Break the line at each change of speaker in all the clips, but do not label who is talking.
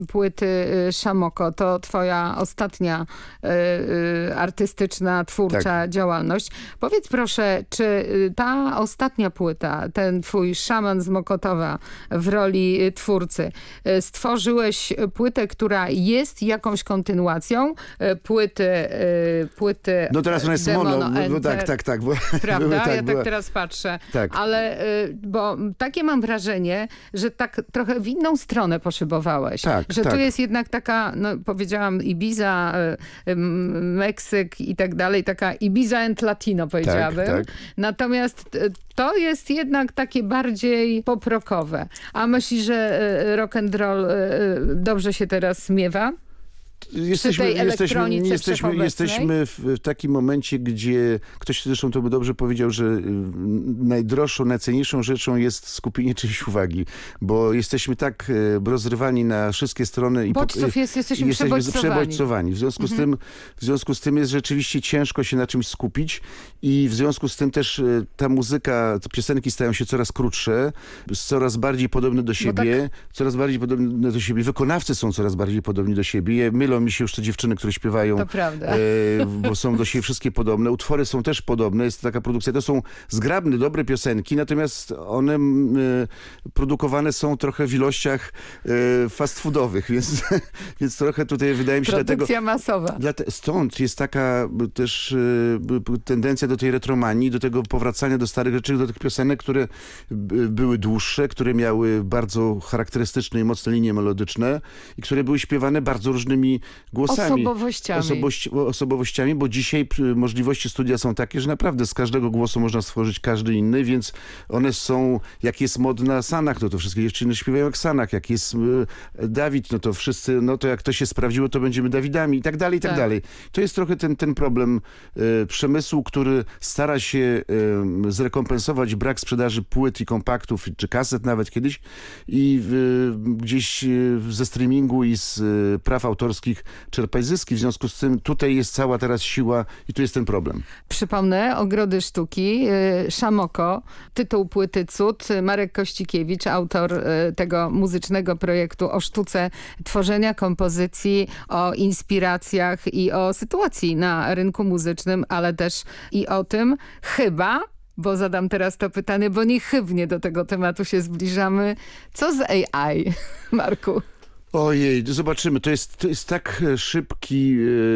płyty Szamoko. To twoja ostatnia artystyczna, twórcza działalność. Powiedz proszę, czy ta ostatnia płyta, ten twój Szaman z Mokotowa w roli twórcy, stworzyłeś płytę, która jest jakąś kontynuacją płyty
no teraz ona jest mono. Tak.
Prawda?
Tak,
ja tak teraz patrzę.
Tak.
Ale, bo takie mam wrażenie, że tak trochę w inną stronę poszybowałeś. Że tu jest jednak taka, no powiedziałam Ibiza, Meksyk i tak dalej, taka Ibiza and Latino powiedziałabym.
Tak.
Natomiast to jest jednak takie bardziej poprokowe. A myślisz, że rock and roll dobrze się teraz miewa?
Jesteśmy w takim momencie, gdzie ktoś zresztą to by dobrze powiedział, że najdroższą, najcenniejszą rzeczą jest skupienie czyjejś uwagi, bo jesteśmy tak rozrywani na wszystkie strony i
jesteśmy przebodźcowani.
W związku z tym jest rzeczywiście ciężko się na czymś skupić i w związku z tym też ta muzyka, te piosenki stają się coraz krótsze, coraz bardziej podobne do siebie, wykonawcy są coraz bardziej podobni do siebie. Mylą mi się już te dziewczyny, które śpiewają,
to prawda.
Bo są do siebie wszystkie podobne. Utwory są też podobne, jest taka produkcja. To są zgrabne, dobre piosenki, natomiast one produkowane są trochę w ilościach fast foodowych, więc trochę tutaj wydaje mi się
produkcja masowa.
Stąd jest taka też tendencja do tej retromanii, do tego powracania do starych rzeczy, do tych piosenek, które były dłuższe, które miały bardzo charakterystyczne i mocne linie melodyczne i które były śpiewane bardzo różnymi głosami. Osobowościami, bo dzisiaj możliwości studia są takie, że naprawdę z każdego głosu można stworzyć każdy inny, więc one są, jak jest mod na Sanach, no to wszystkie dziewczyny śpiewają jak Sanach, jak jest Dawid, no to wszyscy, no to jak to się sprawdziło, to będziemy Dawidami i tak dalej, i tak dalej. To jest trochę ten problem przemysłu, który stara się zrekompensować brak sprzedaży płyt i kompaktów, czy kaset nawet kiedyś i gdzieś ze streamingu i z praw autorskich czerpać zyski. W związku z tym tutaj jest cała teraz siła i tu jest ten problem.
Przypomnę, Ogrody Sztuki, Szamoko, tytuł płyty Cud, Marek Kościkiewicz, autor tego muzycznego projektu o sztuce tworzenia kompozycji, o inspiracjach i o sytuacji na rynku muzycznym, ale też i o tym chyba, bo zadam teraz to pytanie, bo niechybnie do tego tematu się zbliżamy. Co z AI, Marku?
Ojej, zobaczymy. To jest tak szybki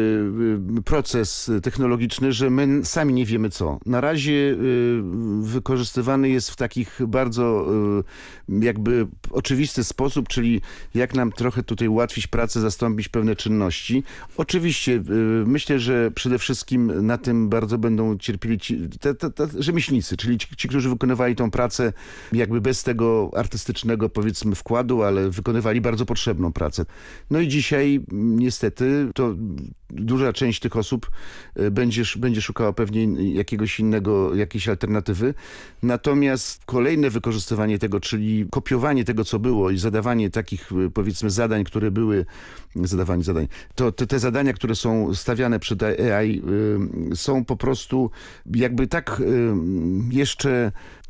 proces technologiczny, że my sami nie wiemy co. Na razie wykorzystywany jest w takich bardzo jakby oczywisty sposób, czyli jak nam trochę tutaj ułatwić pracę, zastąpić pewne czynności. Oczywiście myślę, że przede wszystkim na tym bardzo będą cierpieli rzemieślnicy, czyli ci, którzy wykonywali tą pracę jakby bez tego artystycznego powiedzmy wkładu, ale wykonywali bardzo potrzebną pracę. No i dzisiaj niestety to duża część tych osób będzie szukała pewnie jakiejś alternatywy. Natomiast kolejne wykorzystywanie tego, czyli kopiowanie tego, co było i zadawanie takich powiedzmy zadań, które były to te zadania, które są stawiane przed AI są po prostu jakby tak jeszcze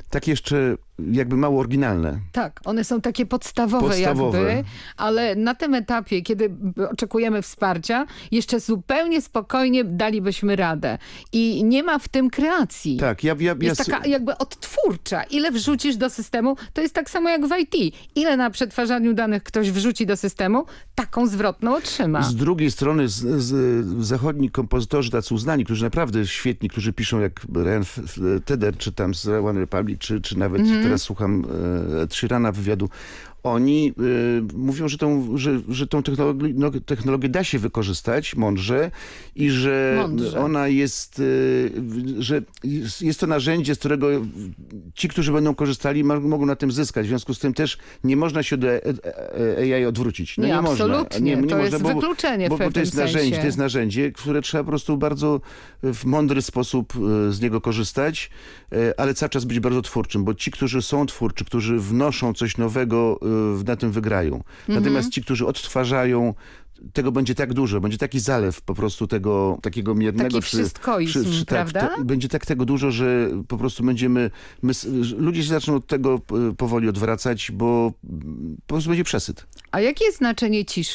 jakby mało oryginalne.
Tak, one są takie podstawowe. Jakby, ale na tym etapie, kiedy oczekujemy wsparcia, jeszcze zupełnie spokojnie dalibyśmy radę. I nie ma w tym kreacji.
Tak,
jest taka jakby odtwórcza. Ile wrzucisz do systemu, to jest tak samo jak w IT. Ile na przetwarzaniu danych ktoś wrzuci do systemu, taką zwrotną otrzyma.
Z drugiej strony zachodni kompozytorzy, tacy uznani, którzy naprawdę świetni, którzy piszą jak Ryan Tedder, czy tam z One Republic, czy nawet teraz słucham Ed Sheerana wywiadu, oni mówią, że tą technologię da się wykorzystać mądrze i że ona jest, że jest to narzędzie, z którego ci, którzy będą korzystali, mogą na tym zyskać. W związku z tym też nie można się do AI odwrócić.
No nie absolutnie.
Nie
to
można,
jest wykluczenie w pewnym sensie.
To jest narzędzie, które trzeba po prostu bardzo w mądry sposób z niego korzystać, ale cały czas być bardzo twórczym, bo ci, którzy są twórczy, którzy wnoszą coś nowego, na tym wygrają. Natomiast ci, którzy odtwarzają, tego będzie tak dużo, będzie taki zalew po prostu tego takiego miernego.
Taki wszystkoizm, prawda?
Będzie tak tego dużo, że po prostu ludzie się zaczną od tego powoli odwracać, bo po prostu będzie przesyt.
A jakie jest znaczenie ciszy